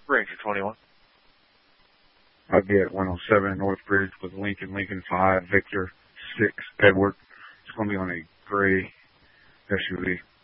Ranger 21. I'll get 107 Northbridge with Lincoln 5, Victor 6, Edward. It's going to be on a gray SUV.